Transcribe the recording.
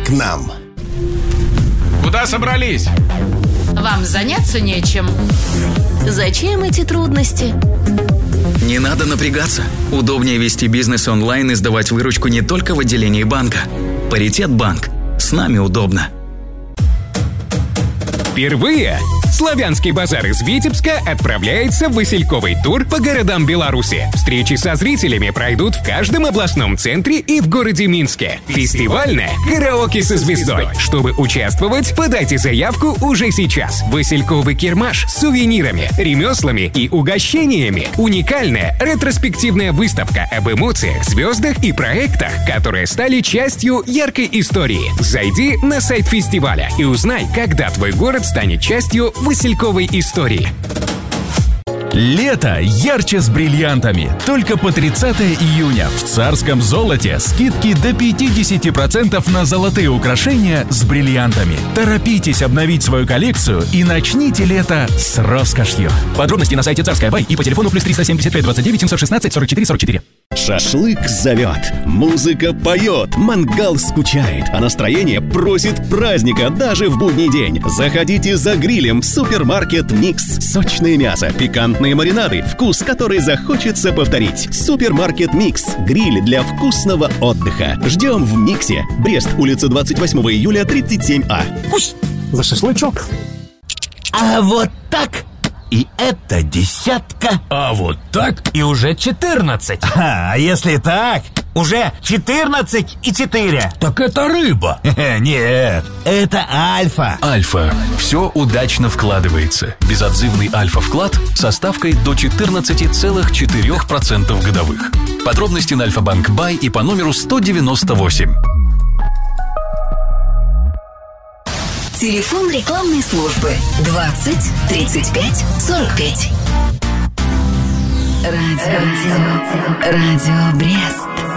к нам. Куда собрались? Вам заняться нечем. Зачем эти трудности? Не надо напрягаться. Удобнее вести бизнес онлайн и сдавать выручку не только в отделении банка. Паритет банк. С нами удобно. Впервые Славянский базар из Витебска отправляется в васильковый тур по городам Беларуси. Встречи со зрителями пройдут в каждом областном центре и в городе Минске. Фестивальное караоке со звездой. Чтобы участвовать, подайте заявку уже сейчас. Васильковый кирмаш с сувенирами, ремеслами и угощениями. Уникальная ретроспективная выставка об эмоциях, звездах и проектах, которые стали частью яркой истории. Зайди на сайт фестиваля и узнай, когда твой город станет частью васильковой истории. Лето ярче с бриллиантами. Только по 30 июня в Царском золоте скидки до 50% на золотые украшения с бриллиантами. Торопитесь обновить свою коллекцию и начните лето с роскошью. Подробности на сайте Царская Бай и по телефону +375 29 716 44 44. Шашлык зовет, музыка поет, мангал скучает, а настроение просит праздника даже в будний день. Заходите за грилем в супермаркет «Микс». Сочное мясо, пикантные маринады, вкус, который захочется повторить. Супермаркет «Микс». Гриль для вкусного отдыха. Ждем в «Миксе». Брест, улица 28 июля, 37А. Пусть за шашлычок. А вот так... И это десятка. А вот так и уже 14. А если так, уже 14 и 4. Так это рыба. Нет, это альфа. Альфа. Все удачно вкладывается. Безотзывный альфа-вклад со ставкой до 14,4% годовых. Подробности на Альфа-банк Бай и по номеру 198. Телефон рекламной службы 20 35 45. Радио Брест.